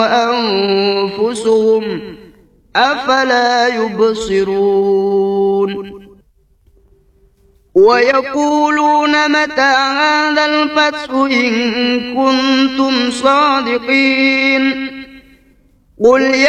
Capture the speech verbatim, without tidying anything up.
وأنفسهم أفلا يبصرون ويقولون متى هذا الفتح إن كنتم صادقين قل